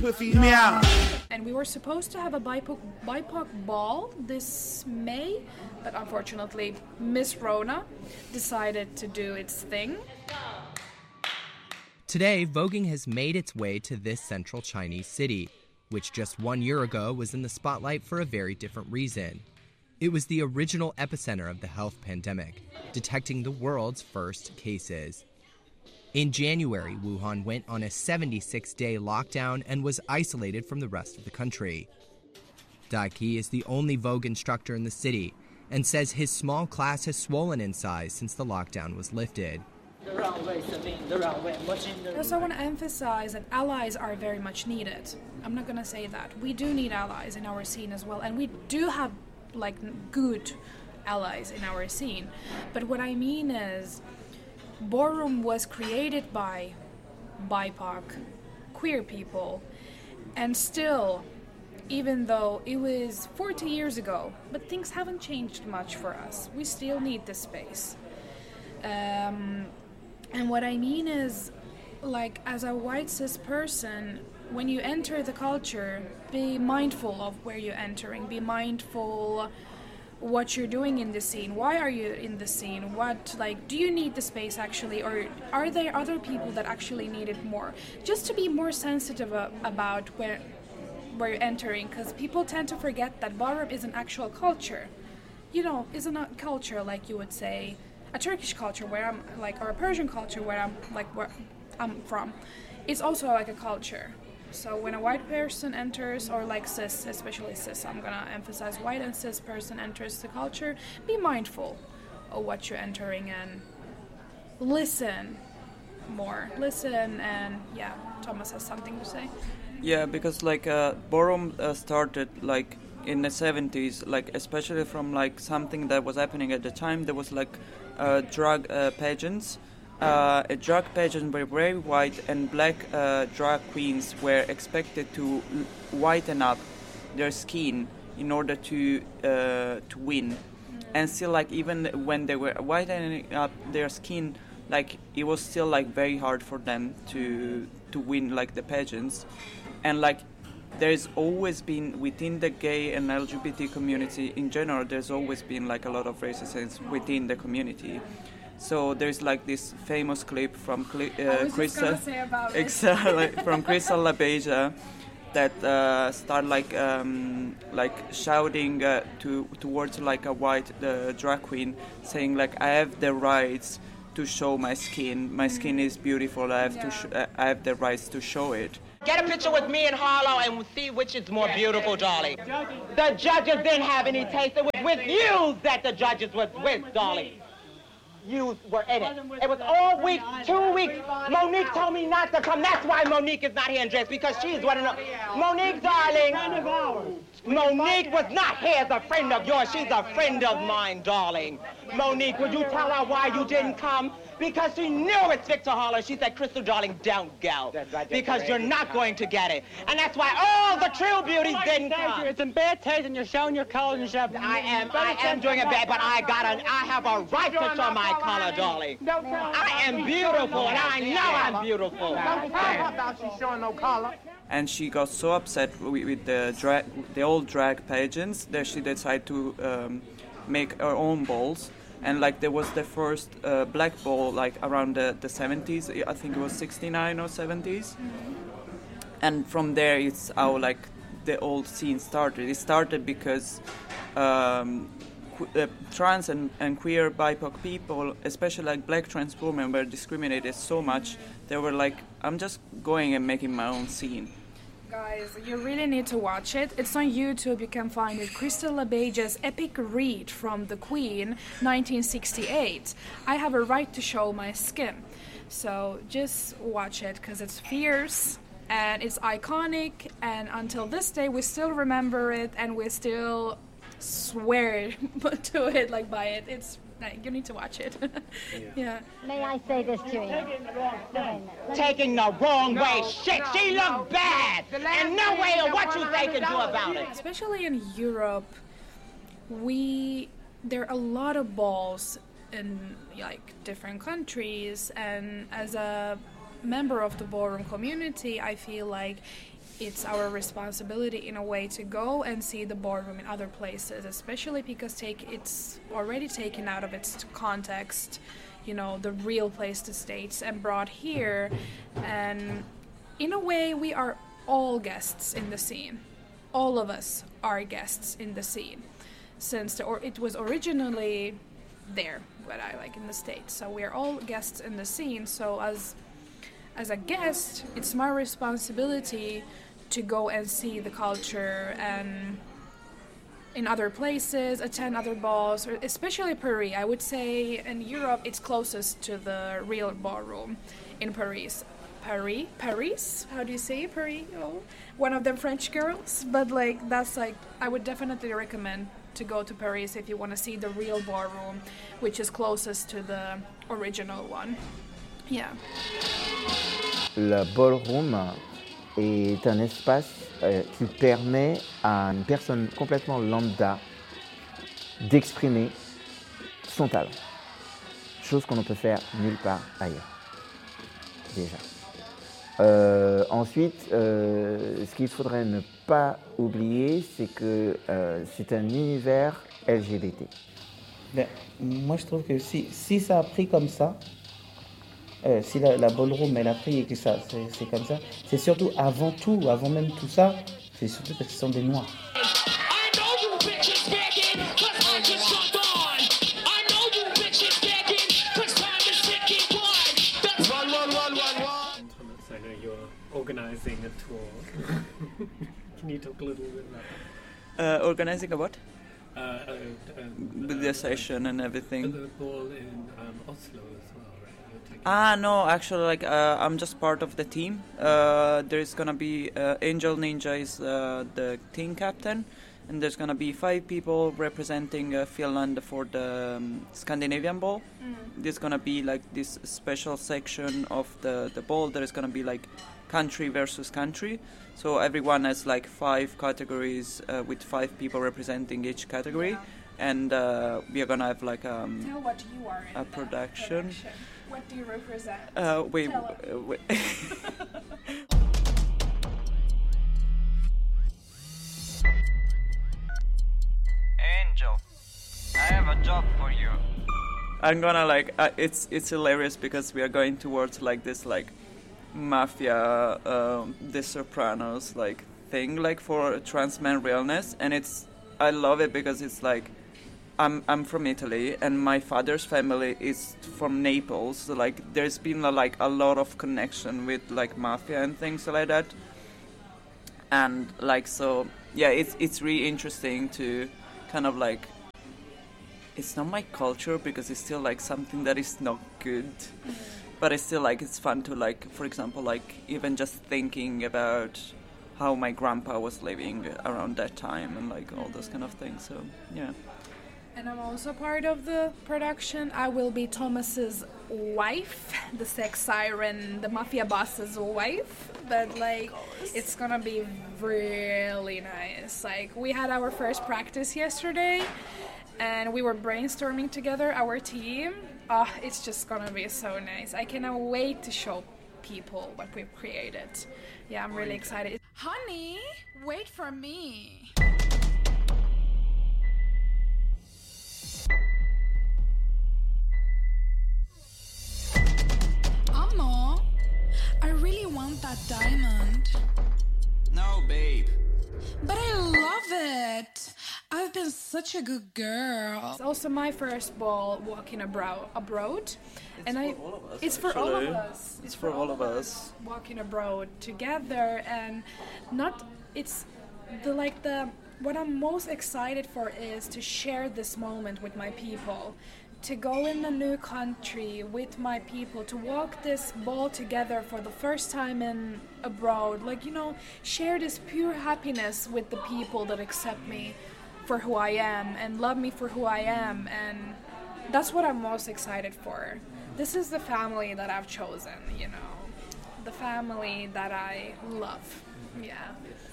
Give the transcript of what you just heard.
pussy me out. And we were supposed to have a BIPOC ball this May, but unfortunately Miss Rona decided to do its thing. Today, voguing has made its way to this central Chinese city, which just 1 year ago was in the spotlight for a very different reason. It was the original epicenter of the health pandemic, detecting the world's first cases. In January, Wuhan went on a 76-day lockdown and was isolated from the rest of the country. Dai Qi is the only Vogue instructor in the city and says his small class has swollen in size since the lockdown was lifted. I also want to emphasize that allies are very much needed. I'm not going to say that. We do need allies in our scene as well, and we do have good allies in our scene. But what I mean is, ballroom was created by BIPOC, queer people, and still, even though it was 40 years ago, but things haven't changed much for us. We still need this space. And what I mean is, as a white cis person, when you enter the culture, be mindful of where you're entering, be mindful what you're doing in the scene. Why are you in the scene? Do you need the space actually, or are there other people that actually need it more? Just to be more sensitive about where you're entering, because people tend to forget that ballroom is an actual culture. Isn't a culture like you would say a Turkish culture where I'm or a Persian culture where I'm from. It's also like a culture. So when a white person enters, or cis, especially cis, I'm gonna emphasize white and cis person enters the culture, be mindful of what you're entering and listen more. Listen, and yeah, Thomas has something to say. Yeah, because ballroom started in the 70s, especially from something that was happening at the time. There was drag pageants. A drag pageant where very white and black drag queens were expected to whiten up their skin in order to win. And still, even when they were whitening up their skin, it was still very hard for them to win the pageants. And there's always been, within the gay and LGBT community in general, there's always been a lot of racism within the community. So there's this famous clip from Crystal LaBeija that start shouting towards a white drag queen, saying I have the rights to show my skin. My skin is beautiful. I have the rights to show it. Get a picture with me and Harlow and see which is more beautiful, darling. The judges didn't have any taste. It was with you that the judges was with, darling. You were in it. It was all week, 2 weeks. Monique told me not to come. That's why Monique is not here in dress, because she's one of the... Monique, darling. Monique was not here as a friend of yours. She's a friend of mine, darling. Monique, would you tell her why you didn't come? Because she knew it's Victor Harlow. She said, Crystal, darling, don't go. Because you're not going to get it. And that's why all the true beauties didn't come. It's in bad taste and you're showing your color and stuff. I am doing it bad, but I have a right to show my color, darling. I am beautiful, and I know I'm beautiful. Don't tell her about she's showing no color. And she got so upset with the old drag pageants that she decided to make her own balls. And there was the first black ball around the 70s. I think it was 69 or 70s. And from there it's how the old scene started. It started because trans and queer BIPOC people, especially black trans women, were discriminated so much. They were I'm just going and making my own scene. Guys, you really need to watch it. It's on YouTube. You can find it. Crystal LaBeijah's epic read from The Queen, 1968. I have a right to show my skin. So just watch it, because it's fierce and it's iconic. And until this day, we still remember it, and we still swear to it, by it. It's you need to watch it. Yeah. May I say this to you? Taking the wrong way. Shit, she looked bad. And no way of what you say can do about it. Especially in Europe, there are a lot of balls in different countries, and as a member of the ballroom community, I feel it's our responsibility in a way to go and see the ballroom in other places, especially because it's already taken out of its context, the real place to states, and brought here. And in a way, we are all guests in the scene. All of us are guests in the scene, since it was originally there, but I like in the States. So we're all guests in the scene. So as a guest, it's my responsibility to go and see the culture and in other places, attend other balls, or especially Paris. I would say in Europe it's closest to the real ballroom in Paris. Paris? How do you say Paris? Oh, one of them French girls. But I would definitely recommend to go to Paris if you want to see the real ballroom, which is closest to the original one. Yeah. Le ballroom est un espace qui permet à une personne complètement lambda d'exprimer son talent. Chose qu'on ne peut faire nulle part ailleurs. Déjà. Ensuite, ce qu'il faudrait ne pas oublier, c'est que c'est un univers LGBT. Ben, moi, je trouve que si ça a pris comme ça, si la ballroom elle a pris et que ça c'est comme ça, c'est surtout avant même tout ça, c'est surtout parce qu'ils sont des Noirs. I know you're organizing a tour. Can you talk a little bit about that? Organizing a what? With the session and everything. The ball in Oslo as well, right? No, actually, I'm just part of the team. There's gonna be Angel Ninja is the team captain, and there's gonna be 5 people representing Finland for the Scandinavian ball. There's gonna be this special section of the ball. There is gonna be country versus country. So everyone has 5 categories with 5 people representing each category, and we are gonna have Tell what you are in a production. What do you represent? Wait. Angel, I have a job for you. I'm gonna it's hilarious because we are going towards this mafia, The Sopranos thing for trans man realness, and I love it because it's I'm from Italy and my father's family is from Naples, so there's been a lot of connection with mafia and things like that, and so yeah, it's really interesting to kind of it's not my culture because it's still something that is not good. But it's still it's fun to for example even just thinking about how my grandpa was living around that time and all those kind of things. So yeah. And I'm also part of the production. I will be Thomas's wife, the sex siren, the mafia boss's wife. But it's gonna be really nice. We had our first practice yesterday, and we were brainstorming together our team. It's just gonna be so nice. I cannot wait to show people what we've created. Yeah, I'm really excited. Honey, wait for me. Amo, I really want that diamond. No, babe. But I love it. I've been such a good girl. It's also my first ball walking abroad. It's for all of us. It's for all of us. Walking abroad together, and what I'm most excited for is to share this moment with my people. To go in a new country with my people, to walk this ball together for the first time abroad, share this pure happiness with the people that accept me for who I am and love me for who I am, and that's what I'm most excited for. This is the family that I've chosen, the family that I love. Yeah.